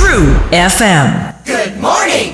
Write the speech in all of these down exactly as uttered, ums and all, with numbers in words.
True F M. Good morning!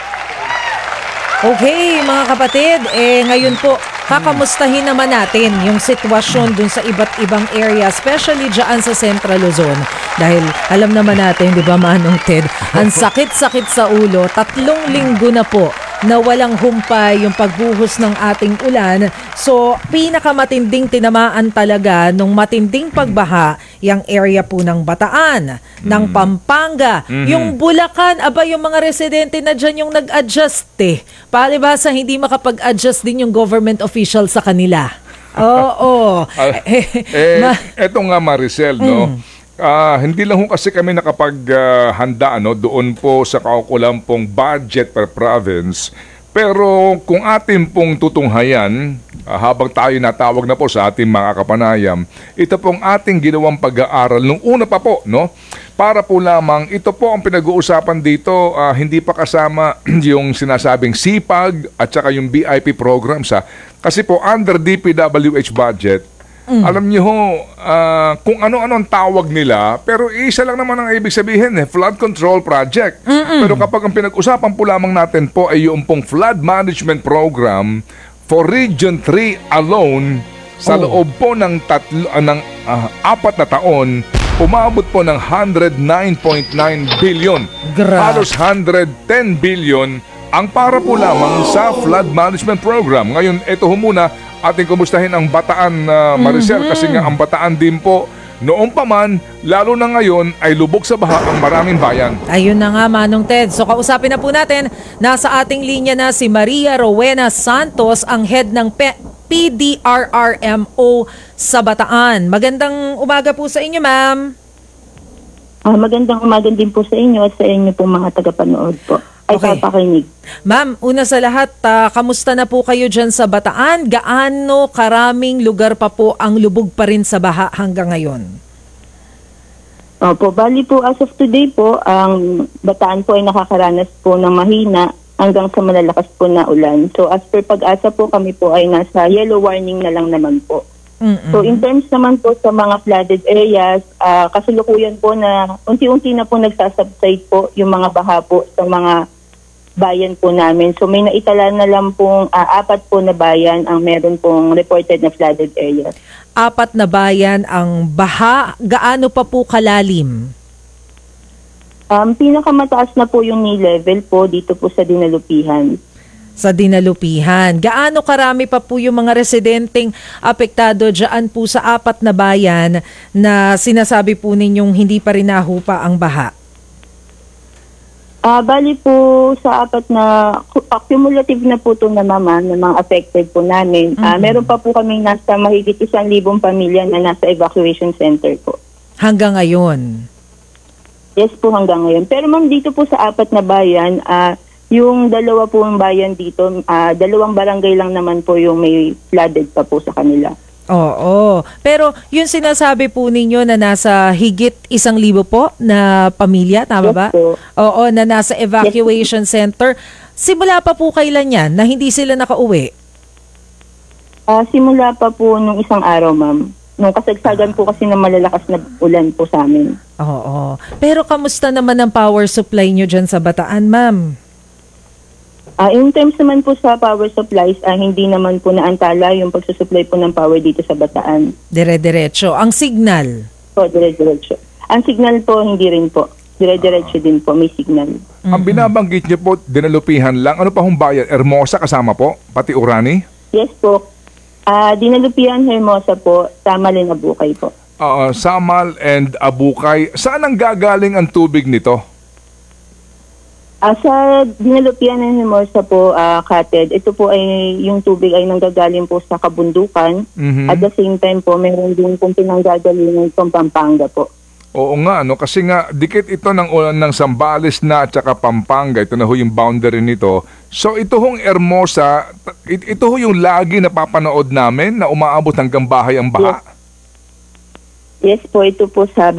Okay, mga kapatid, eh ngayon po, kakamustahin naman natin yung sitwasyon dun sa iba't ibang area, especially dyan sa Central Luzon. Dahil alam naman natin, di ba Manong Ted, ang sakit-sakit sa ulo, tatlong linggo na po na walang humpay yung pagbuhos ng ating ulan. So, pinakamatinding tinamaan talaga nung matinding pagbaha yung area po ng Bataan, ng Pampanga, Mhm. yung Bulacan, aba yung mga residente na dyan yung nag-adjust eh. Palibhasa hindi makapag-adjust din yung government official sa kanila. Oo. Ah, eh, Ma- eto nga Maricel, no? Ah, hindi lang ho kasi kami nakapaghanda no, doon po sa kaukulang pong budget per province. Pero kung atin pong tutunghayan, ah, habang tayo natawag na po sa ating mga kapanayam, ito pong ating ginawang pag-aaral nung una pa po, no? Para po lamang, ito po ang pinag-uusapan dito, ah, hindi pa kasama yung sinasabing sipag at saka yung B I P programs. Ha? Kasi po under D P W H budget, alam niyo ho, ah, kung ano-ano ang tawag nila, pero isa lang naman ang ibig sabihin, eh, flood control project. Pero kapag ang pinag-usapan po lamang natin po ay yung pong flood management program for Region three alone, sa Oh. loob po ng, tatlo, ah, ng ah, apat na taon, umabot po ng one hundred nine point nine billion. Grabe. Halos one hundred ten billion ang para po lamang sa flood management program. Ngayon, ito ho muna, ating kumustahin ang Bataan, uh, Maricel, kasi nga ang Bataan din po, noong pa man, lalo na ngayon, ay lubog sa baha ang maraming bayan. Ayun na nga, Manong Ted. So kausapin na po natin, nasa ating linya na si Maria Rowena Santos, ang head ng P- PDRRMO sa Bataan. Magandang umaga po sa inyo, ma'am. Ah, magandang umaga din po sa inyo at sa inyo po mga tagapanood po. Ay, Okay. papakinig. Ma'am, una sa lahat, ah, kamusta na po kayo dyan sa Bataan? Gaano karaming lugar pa po ang lubog pa rin sa baha hanggang ngayon? Opo, bali po as of today po, ang Bataan po ay nakakaranas po ng mahina hanggang sa malalakas po na ulan. So as per pag-asa po, kami po ay nasa yellow warning na lang naman po. Mm-mm. So in terms naman po sa mga flooded areas, ah, kasalukuyan po na unti-unti na po nagsasubside po yung mga baha po sa mga bayan po namin. So may naitala na lang pong ah, apat po na bayan ang meron pong reported na flooded areas. Apat na bayan ang baha. Gaano pa po kalalim? Um, pinakamataas na po yung knee level po dito po sa Dinalupihan. Sa Dinalupihan. Gaano karami pa po yung mga residenteng apektado dyan po sa apat na bayan na sinasabi po ninyong hindi pa rin nahupa ang baha? Ah, bali po sa apat na cu- ah, cumulative na po ito na naman ng mga affected po namin. Ah, meron pa po kaming nasa mahigit isang libong pamilya na nasa evacuation center po. Hanggang ngayon. Yes po hanggang ngayon. Pero ma'am dito po sa apat na bayan, ah, yung dalawa po ang bayan dito, ah, dalawang barangay lang naman po yung may flooded pa po sa kanila. Oo. Pero yung sinasabi po ninyo na nasa higit isang libo po na pamilya, tama Yes ba? po. Oo, na nasa evacuation center. Simula pa po kailan yan na hindi sila nakauwi? Ah, simula pa po nung isang araw ma'am. Nung kasagsagan po kasi ng malalakas na ulan po sa amin. Oo. Pero kamusta naman ang power supply nyo dyan sa Bataan, ma'am? Ah, in terms naman po sa power supplies, ah, hindi naman po naantala yung pagsusupply po ng power dito sa Bataan. Dire-diretso. Ang signal? Po, dire-diretso. Ang signal po, hindi rin po. Dire-diretso din po, may signal. Ang binabanggit niyo po, Dinalupihan lang. Ano pa hong bayan? Hermosa kasama po? Pati Urani? Yes po. Ah, Dinalupian, Hermosa po, Tamalin, Abukay po. Ah, Samal and Abukay. Saan ang gagaling ang tubig nito? Ah, sa Dinalupian and Hermosa po, ah, Kated, ito po ay, yung tubig ay nanggagaling po sa kabundukan. Mhm. At the same time po, meron din pong pinanggagalingan pong Pampanga po. Oo nga, no? Kasi nga, dikit ito ng, ng Zambales na at saka Pampanga. Ito na ho yung boundary nito. So ito hong Hermosa, it- ito ho yung lagi napapanood namin na umaabot hanggang bahay ang baha. Yes po, ito po sa